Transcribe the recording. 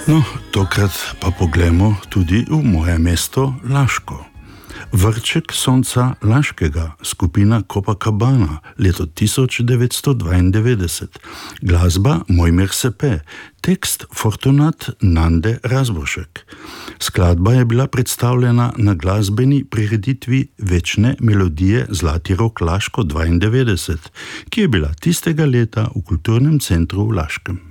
No, tokrat pa poglejmo tudi v moje mesto Laško. Vrček sonca Laškega, skupina Copacabana, leto 1992. Glasba Mojmir Sepe, tekst Fortunat Nande Razbošek. Skladba je bila predstavljena na glasbeni prireditvi Večne melodije Zlati rok Laško 92, ki je bila tistega leta v Kulturnem centru v Laškem.